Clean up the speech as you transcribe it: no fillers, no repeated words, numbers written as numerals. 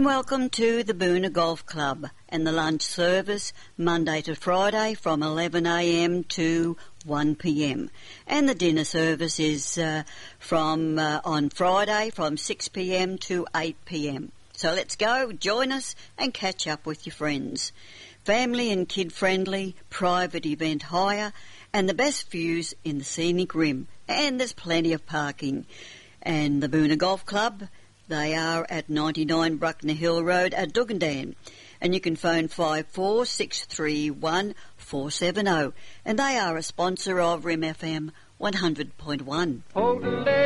And welcome to the Boonah Golf Club and the lunch service Monday to Friday from 11am to 1pm. And the dinner service is on Friday from 6pm to 8pm. So let's go, join us and catch up with your friends. Family and kid friendly, private event hire and the best views in the scenic rim. And there's plenty of parking. And the Boonah Golf Club, they are at 99 Bruckner Hill Road at Dugandan. And you can phone 54631 470. And they are a sponsor of RIM FM 100.1.